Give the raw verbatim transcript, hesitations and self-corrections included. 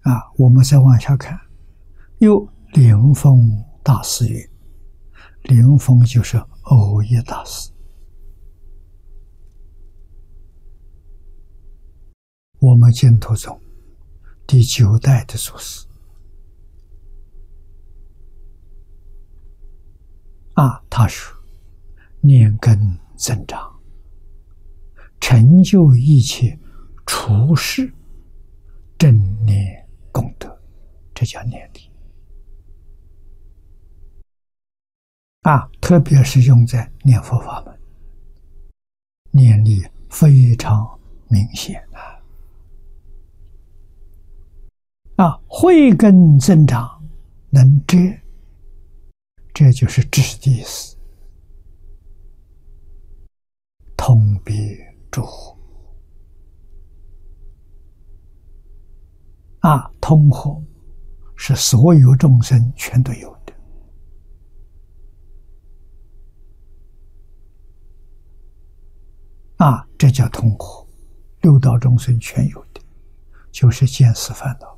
啊，我们再往下看，又灵峰大师云，灵峰就是耦一大师，我们净土宗第九代的祖师啊，他说念根增长，成就一切处世正念功德，这叫念力啊！特别是用在念佛法门，念力非常明显啊！啊，慧根增长，能遮，这就是知的意思。通别诸佛啊，通和是所有众生全都有的啊，这叫通和，六道众生全有的，就是见思烦恼。